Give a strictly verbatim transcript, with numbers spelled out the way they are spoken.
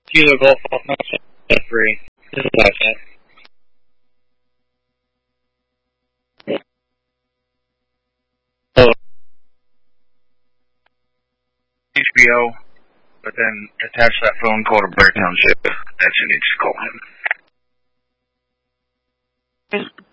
Kilo Golf Alpha three. This is Lifeset. Oh, H B O, but then attach that phone call to Blair Township. That's who needs to call him.